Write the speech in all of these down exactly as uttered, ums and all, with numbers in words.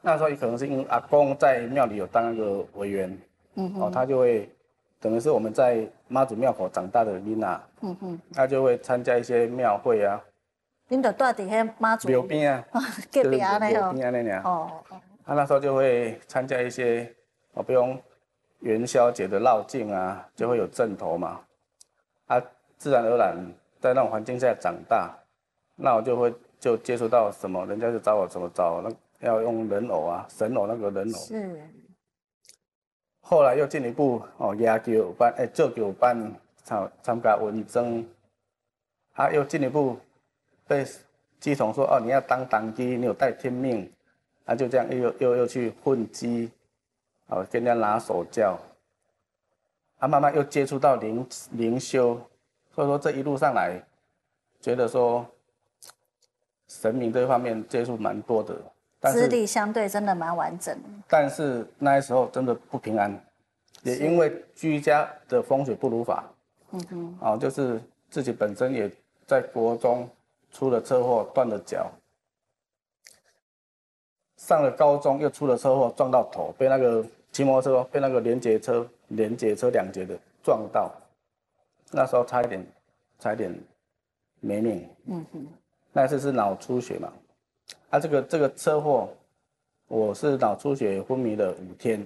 那时候也可能是因为阿公在庙里有当那个委员，嗯哦，他就会等于是我们在妈祖庙口长大的囡仔，嗯哼，他就会参加一些庙会啊。 恁就住伫迄妈祖庙边啊， 隔壁安尼庙边安尼尔。 哦。 他那时候就会参加一些，哦，比如元宵节的绕境啊，就会有阵头嘛。啊，自然而然在那种环境下长大，那我就会就接触到什么，人家就找我怎么找那要用人偶啊，神偶那个人偶。 是。 后来又进一步哦，野球班，哎，足球班参参加文征，啊，又进一步被鸡童说哦，你要当党机，你有带天命，啊，就这样又又又去混鸡，哦，跟人家拿手教，啊，慢慢又接触到灵灵修，所以说这一路上来，觉得说神明这方面接触蛮多的。 资历相对真的蛮完整， 但是那时候真的不平安，也因为居家的风水不如法，嗯哼，哦，就是自己本身也在国中出了车祸断了脚，上了高中又出了车祸撞到头，被那个骑摩托车被那个连接车连接车两节的撞到，那时候差一点差一点没命，嗯哼，那次是脑出血嘛。啊，这个这个车祸，我是脑出血昏迷了五天，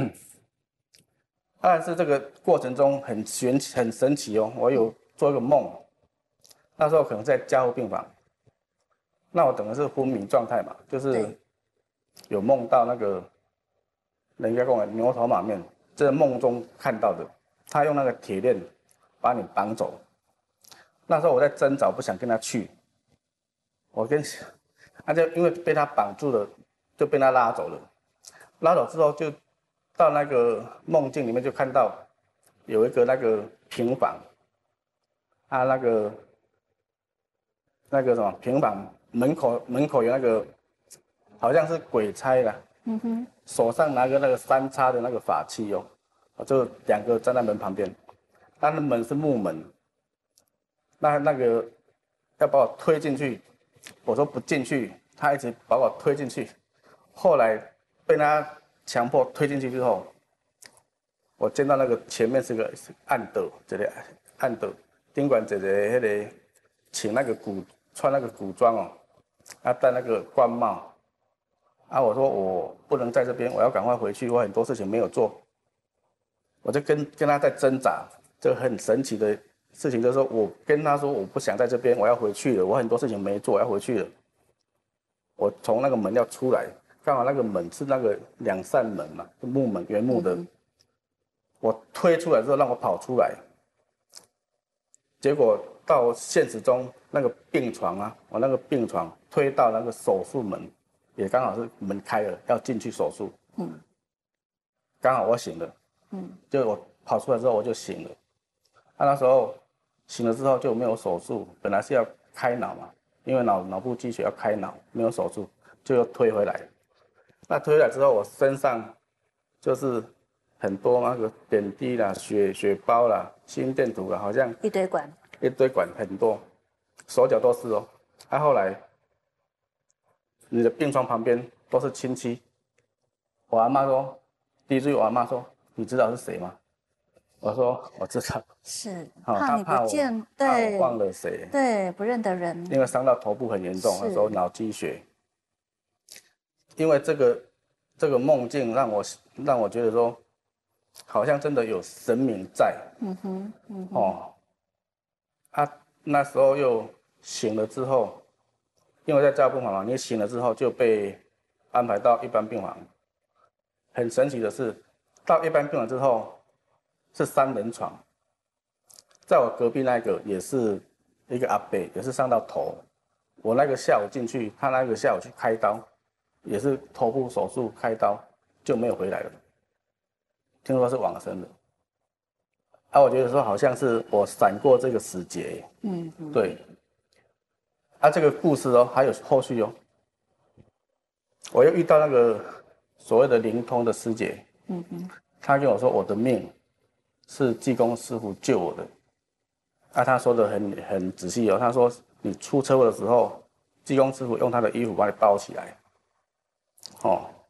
但是这个过程中很玄很神奇哦。我有做一个梦，那时候可能在加护病房，那我等的是昏迷状态嘛，就是有梦到那个人家跟我牛头马面，这是梦中看到的，他用那个铁链把你绑走。那时候我在挣扎，不想跟他去，我跟。那、啊、就因为被他绑住了，就被他拉走了。拉走之后，就到那个梦境里面，就看到有一个那个平房，啊，那个那个什么平房门口门口有那个好像是鬼差啦，嗯哼，手上拿个那个三叉的那个法器哦，就两个站在门旁边，他的门是木门，那那个要把我推进去。我说不进去，他一直把我推进去。后来被他强迫推进去之后，我见到那个前面是个暗道，这个暗道，顶管一个迄个请那个古穿那个古装哦，啊戴那个官帽，啊我说我不能在这边，我要赶快回去，我很多事情没有做，我就跟跟他在挣扎，这很神奇的。事情就是说，我跟他说我不想在这边，我要回去了。我很多事情没做，我要回去了。我从那个门要出来，刚好那个门是那个两扇门嘛，木门原木的。嗯、我推出来之后，让我跑出来，结果到现实中那个病床啊，我那个病床推到那个手术门，也刚好是门开了，要进去手术。嗯，刚好我醒了。嗯，就我跑出来之后我就醒了。啊，那时候。醒了之后就没有手术，本来是要开脑嘛，因为脑脑部积血要开脑，没有手术，就又推回来。那推回来之后，我身上就是很多那个点滴啦、血血包啦、心电图啦，好像一堆管， 一堆管很多，手脚都是哦。啊，后来你的病床旁边都是亲戚，我阿妈说，第一句我阿妈说，你知道是谁吗？我说我知道， 是怕你不见， 对，忘了谁， 对，不认得人， 因为伤到头部很严重，那时候脑积血。因为这个这个梦境让我让我觉得说，好像真的有神明在，嗯哼，嗯哼哦，啊，那时候又醒了之后，因为在加护病房嘛，你醒了之后就被安排到一般病房。很神奇的是，到一般病房之后。是三人床，在我隔壁那个也是一个阿伯，也是伤到头。我那个下午进去，他那个下午去开刀，也是头部手术开刀，就没有回来了。听说是往生的。啊，我觉得说好像是我闪过这个时节，嗯，嗯对。啊，这个故事哦，还有后续哦。我又遇到那个所谓的灵通的师姐，嗯嗯，她跟我说我的命。是济公师傅救我的，啊，他说的很很仔细哦。他说你出车祸的时候，济公师傅用他的衣服把你包起来，哦，